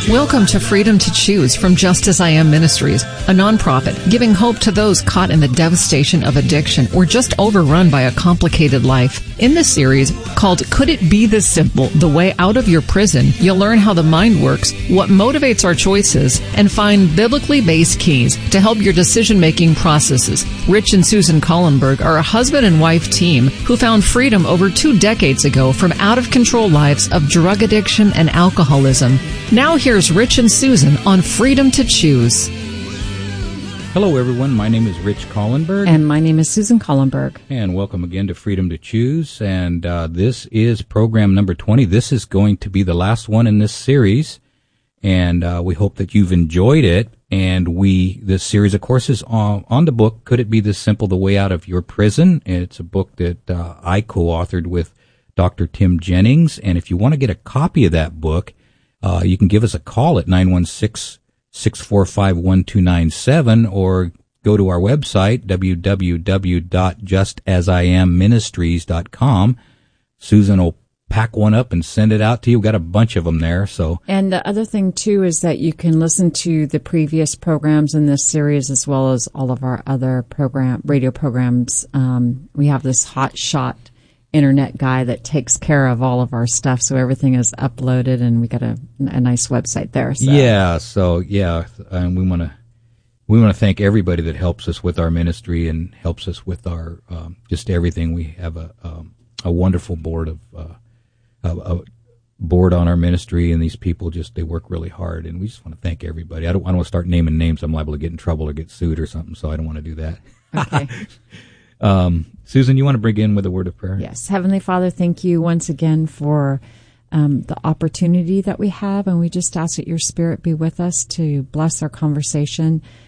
Welcome to Freedom to Choose from Just As I Am Ministries, a nonprofit giving hope to those caught in the devastation of addiction or just overrun by a complicated life. In this series, called Could It Be This Simple? The Way Out of Your Prison, you'll learn how the mind works, what motivates our choices, and find biblically based keys to help your decision-making processes. Rich and Susan Collenberg are a husband and wife team who found freedom over 2 decades ago from out-of-control lives of drug addiction and alcoholism. Now here's Rich and Susan on Freedom to Choose. Hello, everyone. My name is Rich Collenberg. And my name is Susan Collenberg. And welcome again to Freedom to Choose. And this is program number 20. This is going to be the last one in this series. And we hope that you've enjoyed it. And this series, of course, is on the book, Could It Be This Simple? The Way Out of Your Prison? It's a book that I co-authored with Dr. Tim Jennings. And if you want to get a copy of that book, you can give us a call at 916-645-1297 or go to our website, www.justasIamministries.com. Susan will pack one up and send it out to you. We've got a bunch of them there. And the other thing, too, is that you can listen to the previous programs in this series as well as all of our other radio programs. We have this hotshot internet guy that takes care of all of our stuff, so everything is uploaded, and we got a nice website there. So. And we want to thank everybody that helps us with our ministry and helps us with our just everything. We have a wonderful board a board on our ministry, and these people they work really hard, and we just want to thank everybody. I don't want to start naming names. I'm liable to get in trouble or get sued or something, so I don't want to do that. Okay. Susan, you want to begin with a word of prayer? Yes. Heavenly Father, thank you once again for the opportunity that we have, and we just ask that your Spirit be with us to bless our conversation,